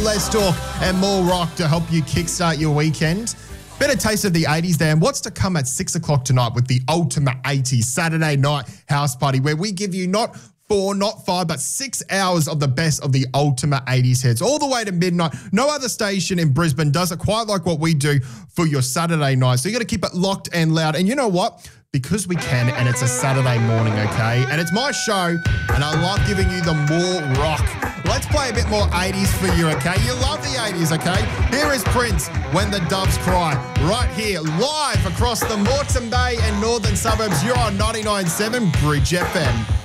Less talk and more rock to help you kickstart your weekend. Bit of taste of the 80s there. And what's to come at 6 o'clock tonight with the Ultimate 80s Saturday night house party, where we give you not 4, not 5, but 6 hours of the best of the Ultimate 80s hits, all the way to midnight. No other station in Brisbane does it quite like what we do for your Saturday night. So you got to keep it locked and loud. And you know what? Because we can, and it's a Saturday morning, okay? And it's my show, and I love giving you the more rock. Let's play a bit more 80s for you, okay? You love the 80s, okay? Here is Prince, When the Doves Cry, right here, live across the Moreton Bay and northern suburbs. You're on 99.7 Bridge FM.